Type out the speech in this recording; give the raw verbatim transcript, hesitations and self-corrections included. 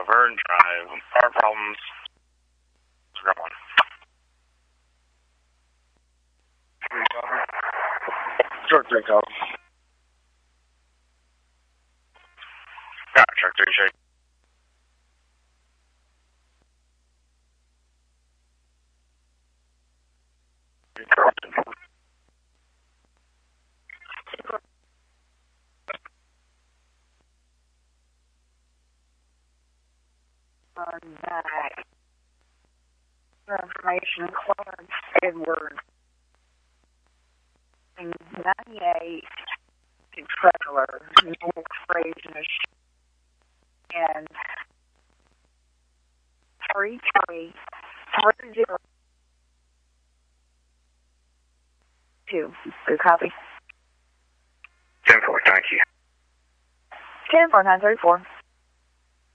Laverne Drive. Power problems. Grab one. Truck three call. Got truck three shake. On that information, Clarence Edward in ninety-eight trailer, North Fraser, and three three three zero two. Good copy. ten four, thank you. ten four nine thirty four.